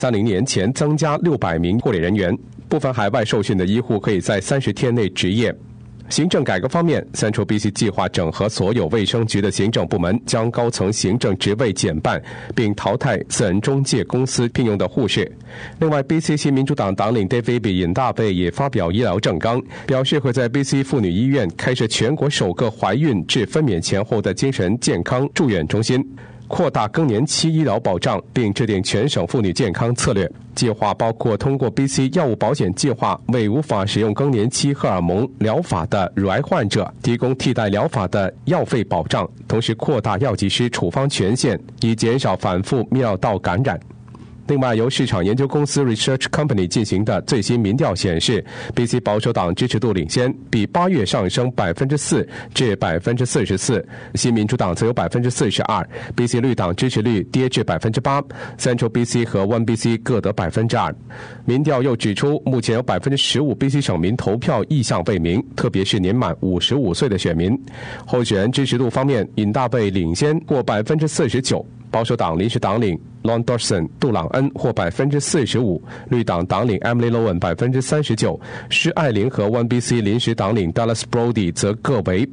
30年前增加600名护理人员，部分海外受训的医护可以在30天内执业。行政改革方面 ，Central BC 计划整合所有卫生局的行政部门，将高层行政职位减半，并淘汰私人中介公司聘用的护士。另外 ，BC 新民主党党领 David 尹大贝也发表医疗政纲，表示会在 BC 妇女医院开设全国首个怀孕至分娩前后的精神健康住院中心。扩大更年期医疗保障，并制定全省妇女健康策略计划，包括通过 BC 药物保险计划为无法使用更年期荷尔蒙疗法的乳癌患者提供替代疗法的药费保障，同时扩大药剂师处方权限，以减少反复泌尿道感染。另外，由市场研究公司 Research Company 进行的最新民调显示 ，BC 保守党支持度领先，比8月上升4%至44%，新民主党则有42%，BC 绿党支持率跌至8%，Central BC 和 One BC 各得2%。民调又指出，目前有15% BC 省民投票意向未明，特别是年满55岁的选民。候选人支持度方面，尹大贝领先过49%。保守党临时党领 Lon Dawson 杜朗恩获45%，绿党党领 Emily Lowen 39%，施艾琳和 One BC 临时党领 Dallas Brody 则各为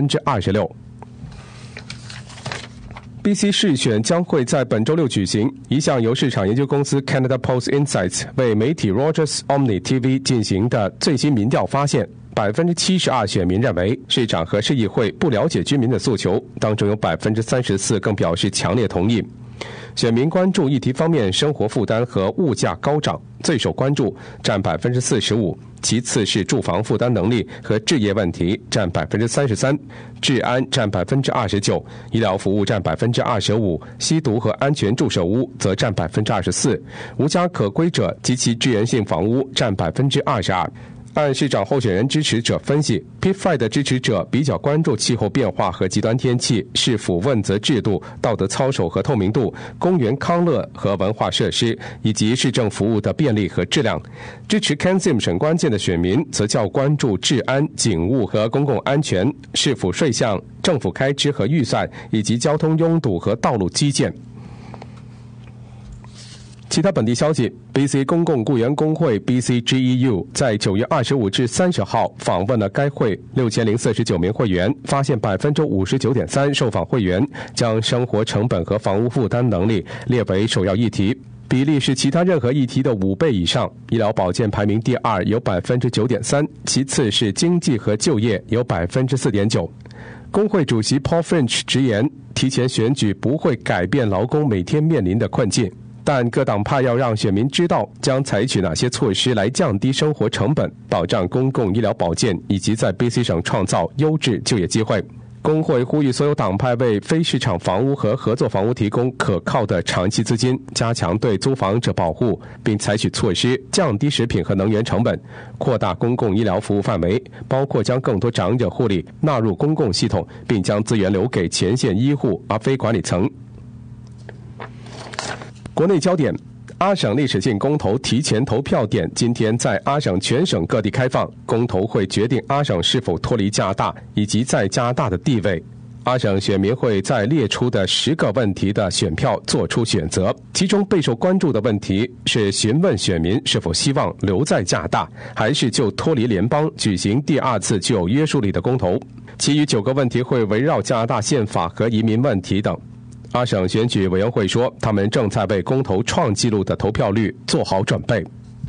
26%。BC 市选将会在本周6举行。一项由市场研究公司 Canada Post Insights 为媒体 Rogers Omni TV 进行的最新民调发现，72%选民认为市长和市议会不了解居民的诉求，当中有34%更表示强烈同意。选民关注议题方面，生活负担和物价高涨最受关注，占45%，其次是住房负担能力和置业问题，占33%，治安占29%，医疗服务占25%，吸毒和安全注射屋则占24%，无家可归者及其支援性房屋占22%。按市长候选人支持者分析 ，P5 的支持者比较关注气候变化和极端天气、市府问责制度、道德操守和透明度、公园康乐和文化设施，以及市政服务的便利和质量。支持 Kansim 省关键的选民则较关注治安、警务和公共安全、市府税项、政府开支和预算，以及交通拥堵和道路基建。其他本地消息 ，BC 公共雇员工会 BCGEU 在9月25至30号访问了该会6049名会员，发现59.3%受访会员将生活成本和房屋负担能力列为首要议题，比例是其他任何议题的5倍以上。医疗保健排名第2，有9.3%，其次是经济和就业，有4.9%。工会主席 Paul French 直言，提前选举不会改变劳工每天面临的困境。但各党派要让选民知道将采取哪些措施来降低生活成本，保障公共医疗保健，以及在 BC 省创造优质就业机会。工会呼吁所有党派为非市场房屋和合作房屋提供可靠的长期资金，加强对租房者保护，并采取措施降低食品和能源成本，扩大公共医疗服务范围，包括将更多长者护理纳入公共系统，并将资源留给前线医护而非管理层。国内焦点，阿省历史性公投提前投票点今天在阿省全省各地开放，公投会决定阿省是否脱离加拿大以及在加拿大的地位。阿省选民会在列出的10个问题的选票做出选择，其中备受关注的问题是询问选民是否希望留在加拿大，还是就脱离联邦举行第2次具有约束力的公投。其余9个问题会围绕加拿大宪法和移民问题等。阿省选举委员会说，他们正在为公投创纪录的投票率做好准备。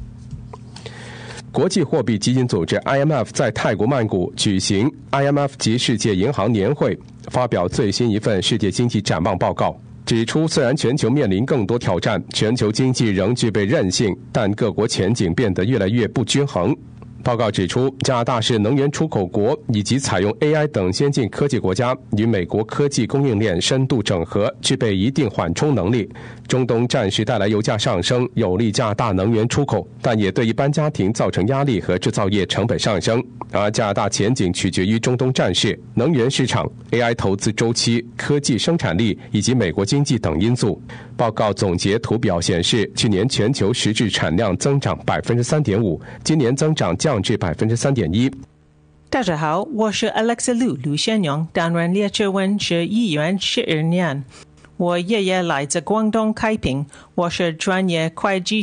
国际货币基金组织 IMF 在泰国曼谷举行 IMF 及世界银行年会，发表最新一份世界经济展望报告，指出虽然全球面临更多挑战，全球经济仍具备韧性，但各国前景变得越来越不均衡。报告指出，加拿大是能源出口国，以及采用 AI 等先进科技国家，与美国科技供应链深度整合，具备一定缓冲能力。中东暂时带来油价上升，有利加拿大能源出口，但也对一般家庭造成压力和制造业成本上升。而加拿大前景取决于中东战事、能源市场、AI 投资周期、科技生产力以及美国经济等因素。报告总结图表显示，去年全球实质产量增长3.5%，今年增长降至3.1%。 大家好，我是 Alexa Lu 卢先勇，担任列车文是议员12年。 我爷爷来自广东开平，我是专业会计